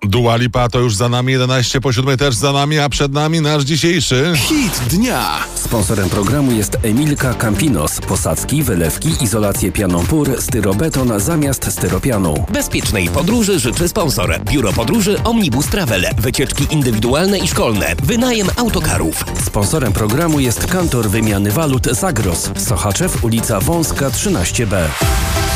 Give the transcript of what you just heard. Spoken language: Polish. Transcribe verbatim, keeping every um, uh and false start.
Dua Lipa to już za nami, jedenaście po siódmej też za nami, a przed nami nasz dzisiejszy Hit dnia. Sponsorem programu jest Emilka Campinos. Posadzki, wylewki, izolację pianą pór, styrobeton zamiast styropianu. Bezpiecznej podróży życzy sponsor. Biuro Podróży Omnibus Travel. Wycieczki indywidualne i szkolne. Wynajem autokarów. Sponsorem programu jest Kantor Wymiany Walut Zagros. Sochaczew, ulica Wąska trzynaście B.